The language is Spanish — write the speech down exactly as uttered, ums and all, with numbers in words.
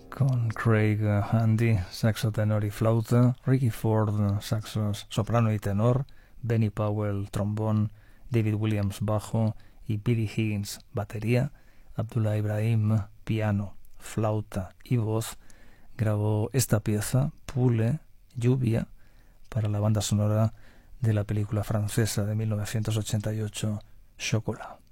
con Craig Handy, saxo tenor y flauta, Ricky Ford, saxos soprano y tenor, Benny Powell, trombón, David Williams, bajo y Billy Higgins, batería. Abdullah Ibrahim, piano, flauta y voz, grabó esta pieza, Pule, lluvia, para la banda sonora de la película francesa de mil novecientos ochenta y ocho, Chocolat.